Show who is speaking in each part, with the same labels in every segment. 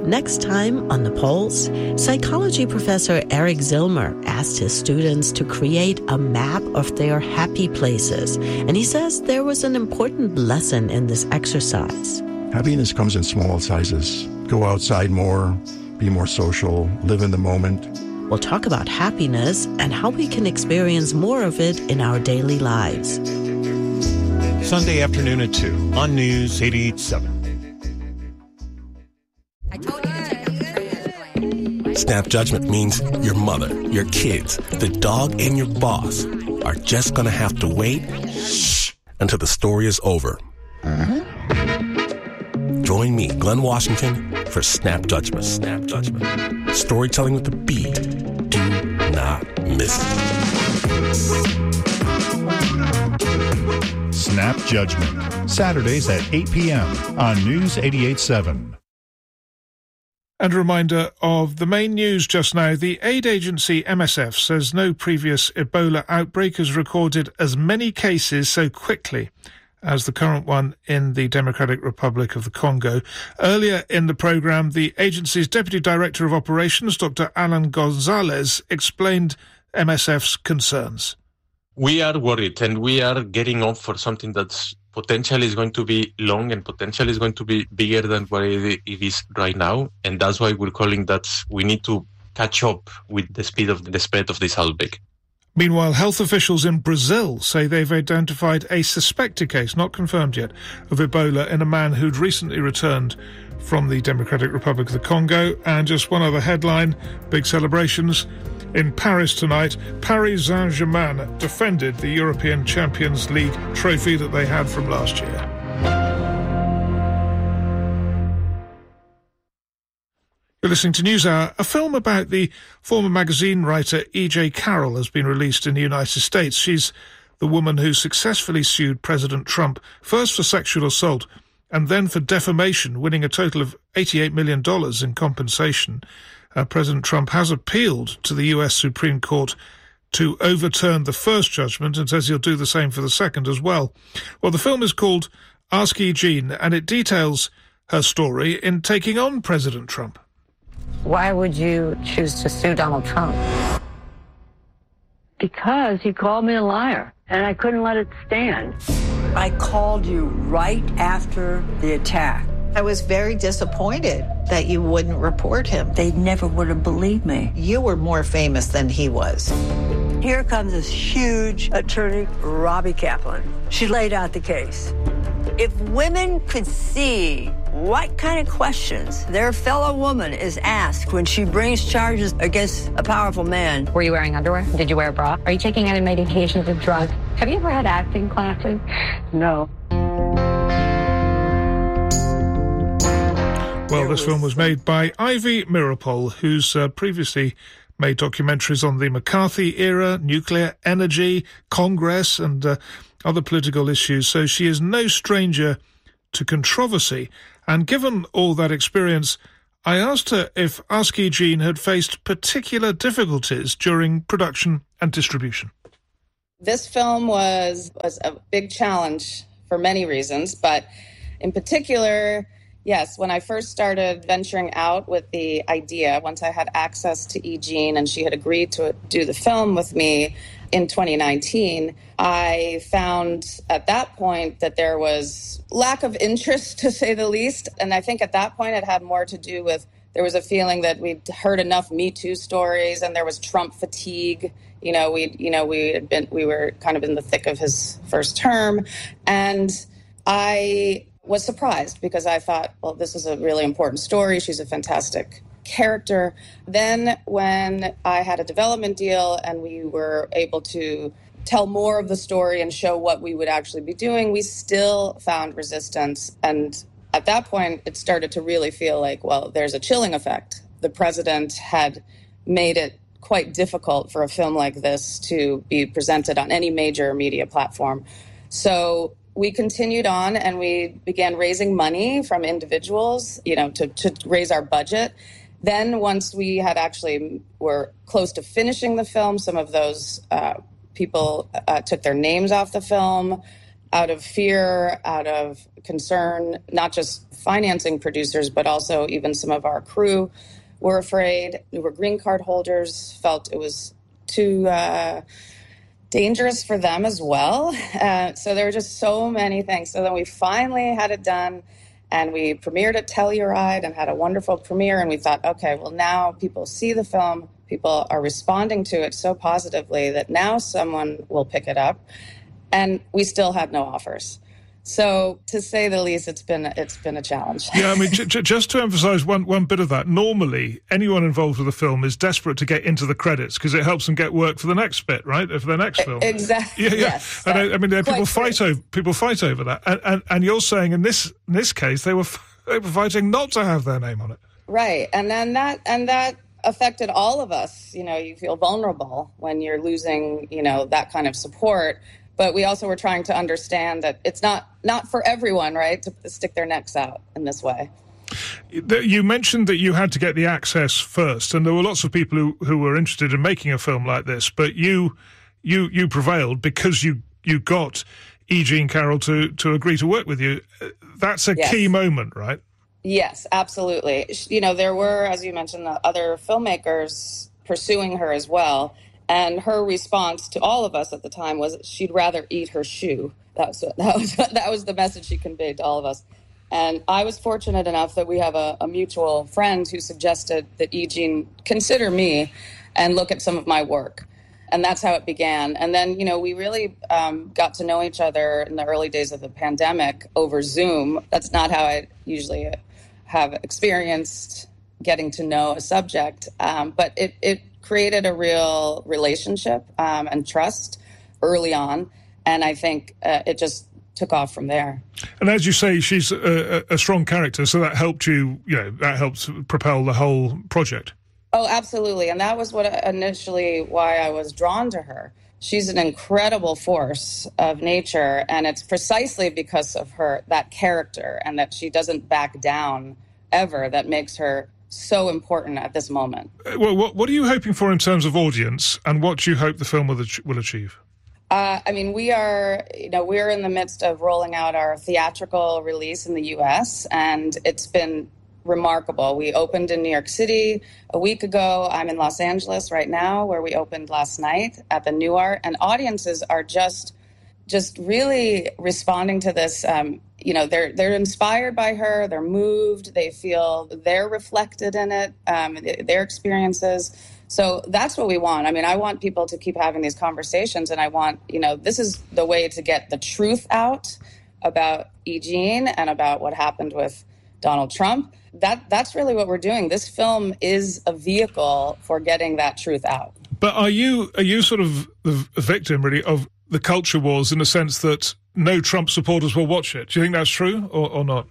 Speaker 1: Next time on The Pulse, psychology professor Eric Zillmer asked his students to create a map of their happy places. And he says there was an important lesson in this exercise.
Speaker 2: Happiness comes in small sizes. Go outside more, be more social, live in the moment.
Speaker 1: We'll talk about happiness and how we can experience more of it in our daily lives.
Speaker 3: Sunday afternoon at 2 on News 88.7.
Speaker 4: Snap judgment means your mother, your kids, the dog, and your boss are just going to have to wait until the story is over. Join me, Glenn Washington, for Snap Judgment. Snap Judgment. Storytelling with a beat. Do not miss it.
Speaker 5: Snap Judgment, Saturdays at 8 p.m. on News 88.7.
Speaker 6: And a reminder of the main news just now. The aid agency MSF says no previous Ebola outbreak has recorded as many cases so quickly as the current one in the Democratic Republic of the Congo. Earlier in the programme, the agency's Deputy Director of Operations, Dr. Alan Gonzalez, explained MSF's concerns.
Speaker 7: We are worried, and we are getting off for something that's potentially is going to be long and potentially is going to be bigger than what it is right now. And that's why we're calling that we need to catch up with the speed of the spread of this outbreak.
Speaker 6: Meanwhile, health officials in Brazil say they've identified a suspected case, not confirmed yet, of Ebola in a man who'd recently returned from the Democratic Republic of the Congo. And just one other headline, big celebrations. In Paris tonight, Paris Saint-Germain defended the European Champions League trophy that they had from last year. You're listening to NewsHour. A film about the former magazine writer E.J. Carroll has been released in the United States. She's the woman who successfully sued President Trump, first for sexual assault and then for defamation, winning a total of $88 million in compensation. President Trump has appealed to the U.S. Supreme Court to overturn the first judgment and says he'll do the same for the second as well. Well, the film is called Ask E. Jean, and it details her story in taking on President Trump.
Speaker 8: Why would you choose to sue Donald Trump?
Speaker 9: Because he called me a liar, and I couldn't let it stand.
Speaker 10: I called you right after the attack.
Speaker 11: I was very disappointed that you wouldn't report him.
Speaker 10: They never would have believed me.
Speaker 11: You were more famous than he was.
Speaker 10: Here comes this huge attorney, Robbie Kaplan. She laid out the case. If women could see what kind of questions their fellow woman is asked when she brings charges against a powerful man.
Speaker 8: Were you wearing underwear? Did you wear a bra? Are you taking any medications or drugs? Have you ever had acting classes?
Speaker 9: No.
Speaker 6: Well, this film was made by Ivy Meeropol, who's previously made documentaries on the McCarthy era, nuclear energy, Congress, and other political issues. So she is no stranger to controversy. And given all that experience, I asked her if Ask E. Jean had faced particular difficulties during production and distribution.
Speaker 12: This film was a big challenge for many reasons, but in particular, yes, when I first started venturing out with the idea, once I had access to E. Jean and she had agreed to do the film with me in 2019, I found at that point that there was lack of interest, to say the least. And I think at that point it had more to do with there was a feeling that we'd heard enough Me Too stories and there was Trump fatigue. We were kind of in the thick of his first term. And I was surprised because I thought, well, this is a really important story. She's a fantastic character. Then when I had a development deal and we were able to tell more of the story and show what we would actually be doing, we still found resistance. And at that point, it started to really feel like, well, there's a chilling effect. The president had made it quite difficult for a film like this to be presented on any major media platform. So we continued on and we began raising money from individuals, to raise our budget. Then once we had actually were close to finishing the film, some of those people took their names off the film. out of fear, out of concern, not just financing producers, but also even some of our crew were afraid. We were green card holders, felt it was too dangerous for them as well. So there were just so many things. So then we finally had it done, and we premiered at Telluride and had a wonderful premiere. And we thought, okay, well, now people see the film. People are responding to it so positively that now someone will pick it up. And we still had no offers. So, to say the least, it's been a challenge.
Speaker 6: Yeah, I mean, just to emphasise one bit of that, normally anyone involved with a film is desperate to get into the credits because it helps them get work for the next bit, right? For the next film.
Speaker 12: Exactly.
Speaker 6: Yeah.
Speaker 12: Yes,
Speaker 6: and I mean, people fight over that, and you're saying in this case they were fighting not to have their name on it.
Speaker 12: Right, and then that affected all of us. You know, you feel vulnerable when you're losing, that kind of support. But we also were trying to understand that it's not for everyone, right, to stick their necks out in this way.
Speaker 6: You mentioned that you had to get the access first, and there were lots of people who were interested in making a film like this, but you prevailed because you got E. Jean Carroll to agree to work with you. That's a key moment, right?
Speaker 12: Yes, absolutely. There were, as you mentioned, other filmmakers pursuing her as well. And her response to all of us at the time was she'd rather eat her shoe. That was the message she conveyed to all of us. And I was fortunate enough that we have a mutual friend who suggested that E. Jean consider me and look at some of my work. And that's how it began. And then, we really got to know each other in the early days of the pandemic over Zoom. That's not how I usually have experienced getting to know a subject. But it created a real relationship and trust early on. And I think it just took off from there.
Speaker 6: And as you say, she's a strong character, so that helped you, that helps propel the whole project.
Speaker 12: Oh, absolutely. And that was why I was drawn to her. She's an incredible force of nature, and it's precisely because of that character and that she doesn't back down ever that makes her so important at this moment.
Speaker 6: Well, what are you hoping for in terms of audience, and what do you hope the film will achieve?
Speaker 12: We're in the midst of rolling out our theatrical release in the U.S., and it's been remarkable. We opened in New York City a week ago. I'm in Los Angeles right now, where we opened last night at the Nuart, and audiences are just really responding to this. They're inspired by her. They're moved. They feel they're reflected in it, their experiences. So that's what we want. I mean, I want people to keep having these conversations, and I want, this is the way to get the truth out about E. Jean and about what happened with Donald Trump. That's really what we're doing. This film is a vehicle for getting that truth out.
Speaker 6: But are you sort of the victim, really, of the culture wars in the sense that no Trump supporters will watch it? Do you think that's true or not?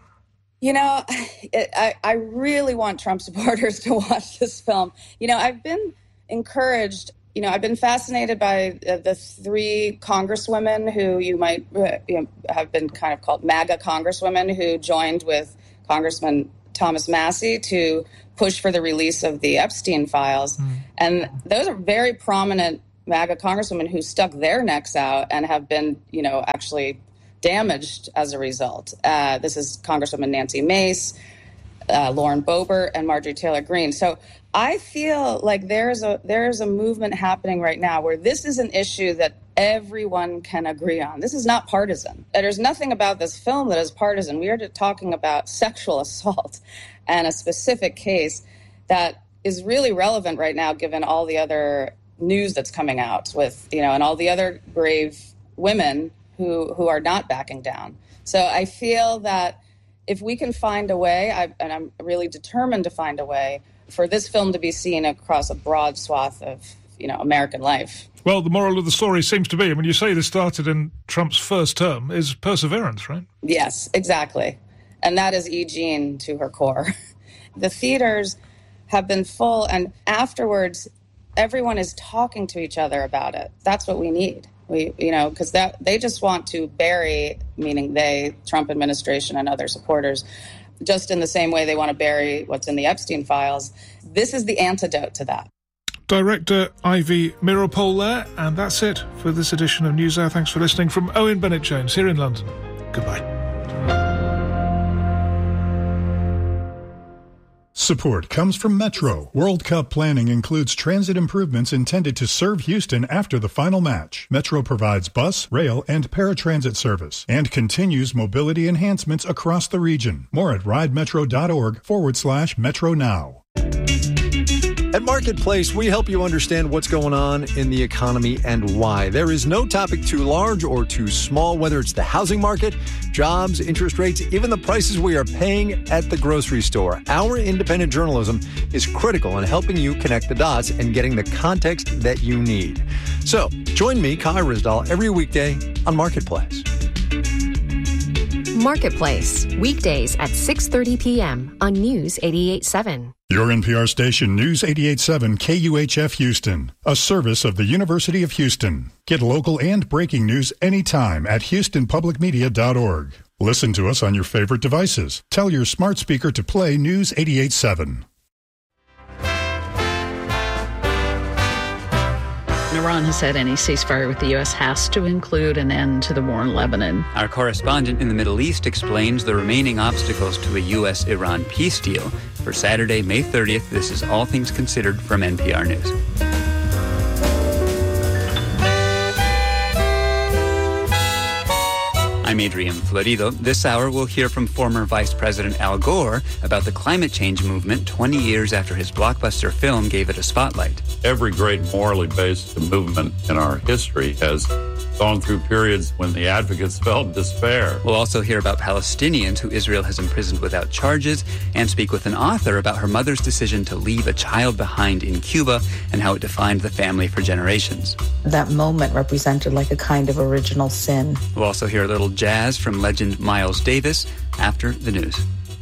Speaker 12: I really want Trump supporters to watch this film. I've been encouraged. I've been fascinated by the three congresswomen who you might have been kind of called MAGA congresswomen who joined with Congressman Thomas Massie to push for the release of the Epstein files. And those are very prominent MAGA congresswomen who stuck their necks out and have been, actually damaged as a result. This is Congresswoman Nancy Mace, Lauren Boebert, and Marjorie Taylor Greene. So I feel like there's a movement happening right now where this is an issue that everyone can agree on. This is not partisan. There's nothing about this film that is partisan. We are talking about sexual assault and a specific case that is really relevant right now, given all the other news that's coming out with, and all the other brave women who are not backing down. So I feel that if we can find a way, and I'm really determined to find a way for this film to be seen across a broad swath of, American life.
Speaker 6: Well, the moral of the story seems to be, you say this started in Trump's first term, is perseverance, right?
Speaker 12: Yes, exactly. And that is E. Jean to her core. The theaters have been full, and afterwards, everyone is talking to each other about it. That's what we need. Because they just want to bury, meaning they, Trump administration and other supporters, just in the same way they want to bury what's in the Epstein files. This is the antidote to that.
Speaker 6: Director Ivy Miropol there, and that's it for this edition of NewsHour. Thanks for listening from Owen Bennett-Jones here in London. Goodbye.
Speaker 5: Support comes from Metro. World Cup planning includes transit improvements intended to serve Houston after the final match. Metro provides bus, rail, and paratransit service and continues mobility enhancements across the region. More at ridemetro.org/Metro Now.
Speaker 13: At Marketplace, we help you understand what's going on in the economy and why. There is no topic too large or too small, whether it's the housing market, jobs, interest rates, even the prices we are paying at the grocery store. Our independent journalism is critical in helping you connect the dots and getting the context that you need. So, join me, Kai Ryssdal, every weekday on Marketplace.
Speaker 14: Marketplace, weekdays at 6:30 p.m. on News 88.7.
Speaker 5: Your NPR station, News 88.7 KUHF Houston, a service of the University of Houston. Get local and breaking news anytime at houstonpublicmedia.org. Listen to us on your favorite devices. Tell your smart speaker to play News 88.7.
Speaker 15: Iran has said any ceasefire with the U.S. has to include an end to the war in Lebanon.
Speaker 16: Our correspondent in the Middle East explains the remaining obstacles to a U.S.-Iran peace deal. For Saturday, May 30th, this is All Things Considered from NPR News. I'm Adrian Florido. This hour, we'll hear from former Vice President Al Gore about the climate change movement 20 years after his blockbuster film gave it a spotlight.
Speaker 17: Every great morally based movement in our history has gone through periods when the advocates felt despair.
Speaker 16: We'll also hear about Palestinians who Israel has imprisoned without charges and speak with an author about her mother's decision to leave a child behind in Cuba and how it defined the family for generations.
Speaker 11: That moment represented like a kind of original sin.
Speaker 16: We'll also hear a little jazz from legend Miles Davis after the news.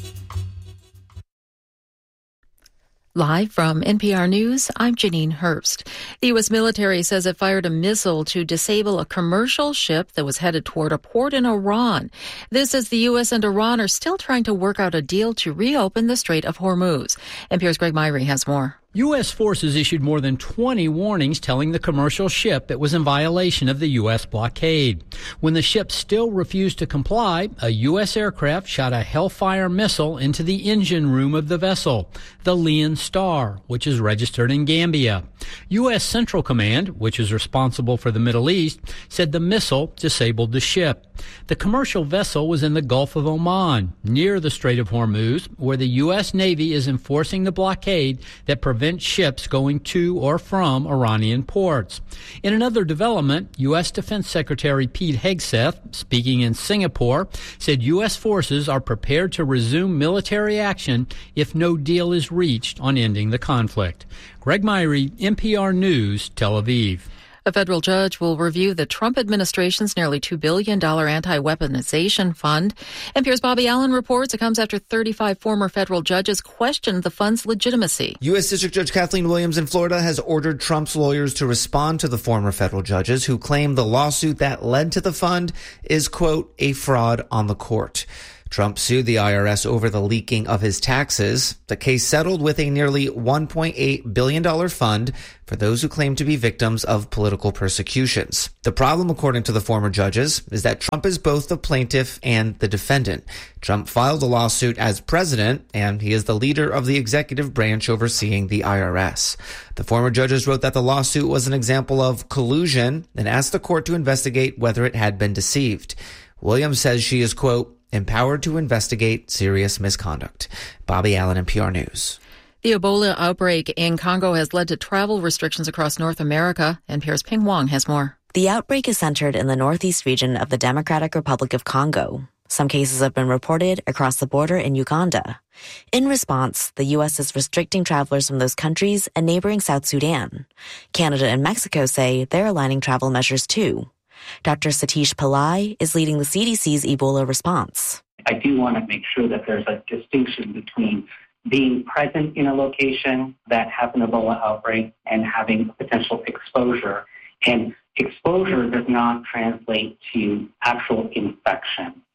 Speaker 18: Live from NPR News, I'm Janine Herbst. The U.S. military says it fired a missile to disable a commercial ship that was headed toward a port in Iran. This as the U.S. and Iran are still trying to work out a deal to reopen the Strait of Hormuz. NPR's Greg Myrie has more.
Speaker 19: U.S. forces issued more than 20 warnings telling the commercial ship it was in violation of the U.S. blockade. When the ship still refused to comply, a U.S. aircraft shot a Hellfire missile into the engine room of the vessel, the Lion Star, which is registered in Gambia. U.S. Central Command, which is responsible for the Middle East, said the missile disabled the ship. The commercial vessel was in the Gulf of Oman, near the Strait of Hormuz, where the U.S. Navy is enforcing the blockade that prevents ships going to or from Iranian ports. In another development, U.S. Defense Secretary Pete Hegseth, speaking in Singapore, said U.S. forces are prepared to resume military action if no deal is reached on ending the conflict. Greg Myrie, NPR News, Tel Aviv.
Speaker 18: A federal judge will review the Trump administration's nearly $2 billion anti-weaponization fund. NPR's Bobby Allen reports it comes after 35 former federal judges questioned the fund's legitimacy.
Speaker 20: U.S. District Judge Kathleen Williams in Florida has ordered Trump's lawyers to respond to the former federal judges who claim the lawsuit that led to the fund is, quote, a fraud on the court. Trump sued the IRS over the leaking of his taxes. The case settled with a nearly $1.8 billion fund for those who claim to be victims of political persecutions. The problem, according to the former judges, is that Trump is both the plaintiff and the defendant. Trump filed the lawsuit as president, and he is the leader of the executive branch overseeing the IRS. The former judges wrote that the lawsuit was an example of collusion and asked the court to investigate whether it had been deceived. Williams says she is, quote, empowered to investigate serious misconduct. Bobby Allen, NPR News.
Speaker 18: The Ebola outbreak in Congo has led to travel restrictions across North America. NPR's Ping Wong has more.
Speaker 21: The outbreak is centered in the northeast region of the Democratic Republic of Congo. Some cases have been reported across the border in Uganda. In response, the U.S. is restricting travelers from those countries and neighboring South Sudan. Canada and Mexico say they're aligning travel measures too. Dr. Satish Pillai is leading the CDC's Ebola response.
Speaker 22: I do want to make sure that there's a distinction between being present in a location that has an Ebola outbreak and having potential exposure. And exposure does not translate to actual infection.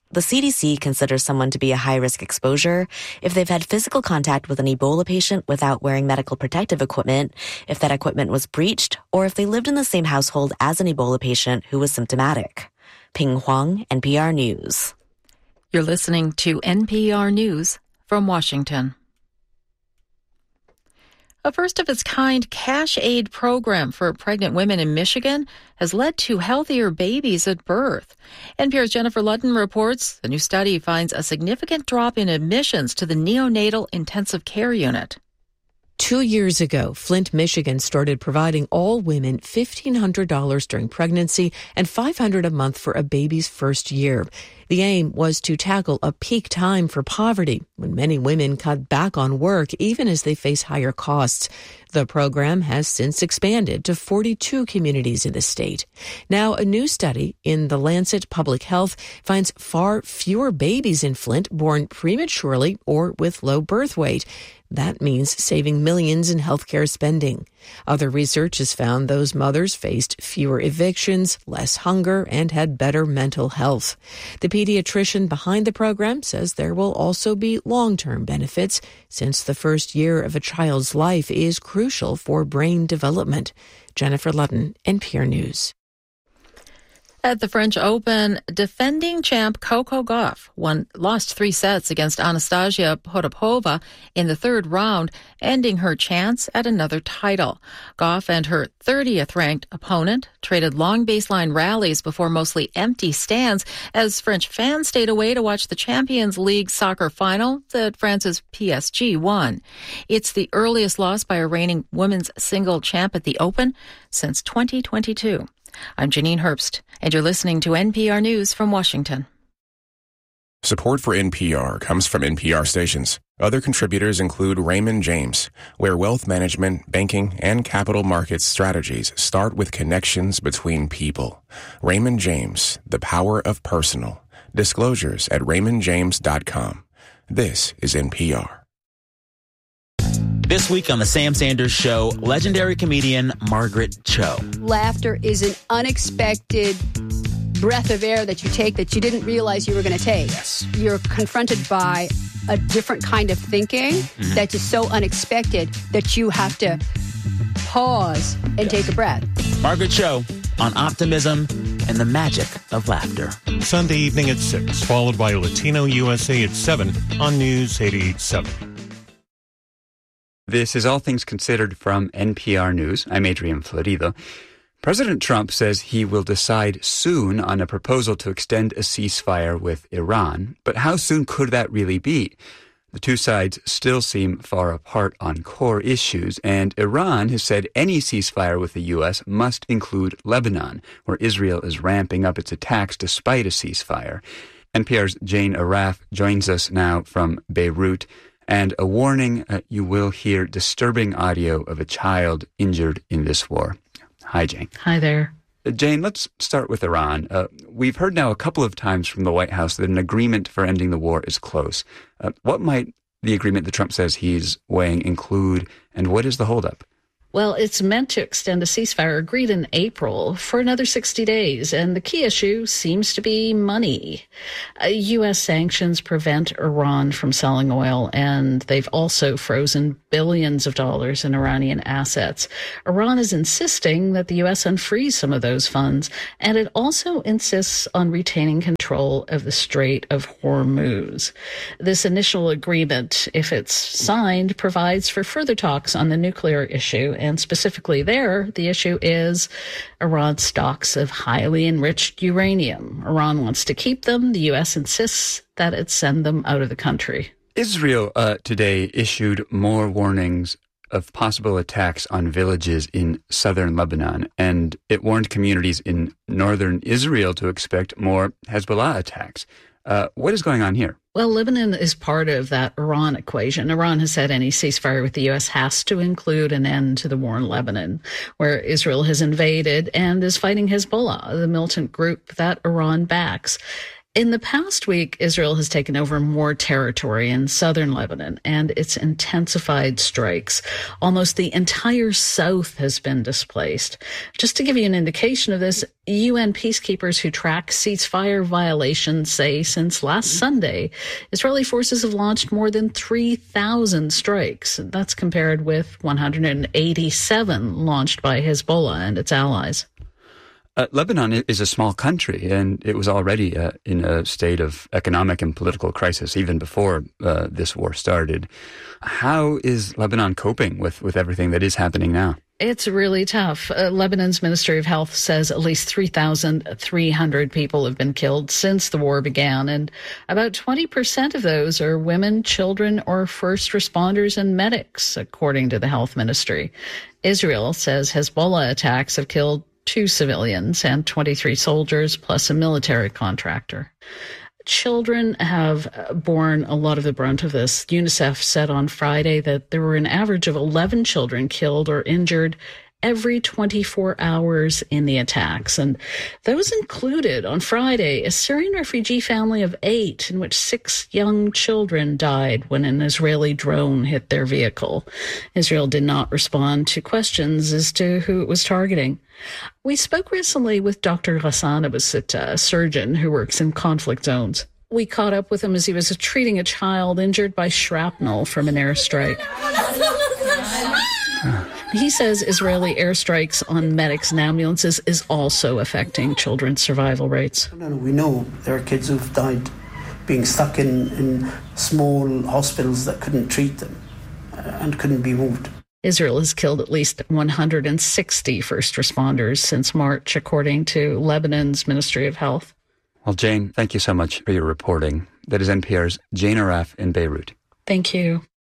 Speaker 21: The CDC considers someone to be a high-risk exposure if they've had physical contact with an Ebola patient without wearing medical protective equipment, if that equipment was breached, or if they lived in the same household as an Ebola patient who was symptomatic. Ping Huang, NPR News.
Speaker 18: You're listening to NPR News from Washington. A first-of-its-kind cash aid program for pregnant women in Michigan has led to healthier babies at birth. NPR's Jennifer Ludden reports the new study finds a significant drop in admissions to the neonatal intensive care unit.
Speaker 1: 2 years ago, Flint, Michigan started providing all women $1,500 during pregnancy and $500 a month for a baby's first year. The aim was to tackle a peak time for poverty when many women cut back on work even as they face higher costs. The program has since expanded to 42 communities in the state. Now, a new study in The Lancet Public Health finds far fewer babies in Flint born prematurely or with low birth weight. That means saving millions in healthcare spending. Other research has found those mothers faced fewer evictions, less hunger, and had better mental health. The pediatrician behind the program says there will also be long-term benefits since the first year of a child's life is crucial for brain development. Jennifer Ludden, NPR News.
Speaker 18: At the French Open, defending champ Coco Gauff lost 3 sets against Anastasia Potapova in the third round, ending her chance at another title. Gauff and her 30th-ranked opponent traded long baseline rallies before mostly empty stands as French fans stayed away to watch the Champions League soccer final that France's PSG won. It's the earliest loss by a reigning women's single champ at the Open since 2022. I'm Janine Herbst, and you're listening to NPR News from Washington.
Speaker 2: Support for NPR comes from NPR stations. Other contributors include Raymond James, where wealth management, banking, and capital markets strategies start with connections between people. Raymond James, the power of personal. Disclosures at raymondjames.com. This is NPR.
Speaker 23: This week on The Sam Sanders Show, legendary comedian Margaret Cho.
Speaker 24: Laughter is an unexpected breath of air that you take that you didn't realize you were going to take.
Speaker 23: Yes.
Speaker 24: You're confronted by a different kind of thinking that is so unexpected that you have to pause and take a breath.
Speaker 23: Margaret Cho on optimism and the magic of laughter.
Speaker 3: Sunday evening at 6, followed by Latino USA at 7 on News 88.7.
Speaker 16: This is All Things Considered from NPR News. I'm Adrian Florido. President Trump says he will decide soon on a proposal to extend a ceasefire with Iran. But how soon could that really be? The two sides still seem far apart on core issues, and Iran has said any ceasefire with the U.S. must include Lebanon, where Israel is ramping up its attacks despite a ceasefire. NPR's Jane Arraf joins us now from Beirut. And a warning, you will hear disturbing audio of a child injured in this war. Hi, Jane.
Speaker 15: Hi there.
Speaker 16: Jane, let's start with Iran. We've heard now a couple of times from the White House that an agreement for ending the war is close. What might the agreement that Trump says he's weighing include, and what is the holdup?
Speaker 15: Well, it's meant to extend a ceasefire agreed in April for another 60 days, and the key issue seems to be money. U.S. sanctions prevent Iran from selling oil, and they've also frozen billions of dollars in Iranian assets. Iran is insisting that the U.S. unfreeze some of those funds, and it also insists on retaining control of the Strait of Hormuz. This initial agreement, if it's signed, provides for further talks on the nuclear issue. And specifically there, the issue is Iran's stocks of highly enriched uranium. Iran wants to keep them. The U.S. insists that it send them out of the country.
Speaker 16: Israel today issued more warnings of possible attacks on villages in southern Lebanon, and it warned communities in northern Israel to expect more Hezbollah attacks. What is going on here?
Speaker 15: Well, Lebanon is part of that Iran equation. Iran has said any ceasefire with the U.S. has to include an end to the war in Lebanon, where Israel has invaded and is fighting Hezbollah, the militant group that Iran backs. In the past week, Israel has taken over more territory in southern Lebanon, and it's intensified strikes. Almost the entire south has been displaced. Just to give you an indication of this, UN peacekeepers who track ceasefire violations say since last Sunday, Israeli forces have launched more than 3,000 strikes. That's compared with 187 launched by Hezbollah and its allies.
Speaker 16: Lebanon is a small country, and it was already in a state of economic and political crisis even before this war started. How is Lebanon coping with everything that is happening now?
Speaker 15: It's really tough. Lebanon's Ministry of Health says at least 3,300 people have been killed since the war began, and about 20% of those are women, children, or first responders and medics, according to the health ministry. Israel says Hezbollah attacks have killed 2 civilians and 23 soldiers, plus a military contractor. Children have borne a lot of the brunt of this. UNICEF said on Friday that there were an average of 11 children killed or injured every 24 hours in the attacks. And those included, on Friday, a Syrian refugee family of 8 in which 6 young children died when an Israeli drone hit their vehicle. Israel did not respond to questions as to who it was targeting. We spoke recently with Dr. Ghassan Abusitta, a surgeon who works in conflict zones. We caught up with him as he was treating a child injured by shrapnel from an airstrike. He says Israeli airstrikes on medics and ambulances is also affecting children's survival rates.
Speaker 4: We know there are kids who've died being stuck in small hospitals that couldn't treat them and couldn't be moved.
Speaker 15: Israel has killed at least 160 first responders since March, according to Lebanon's Ministry of Health.
Speaker 16: Well, Jane, thank you so much for your reporting. That is NPR's Jane Arraf in Beirut.
Speaker 15: Thank you.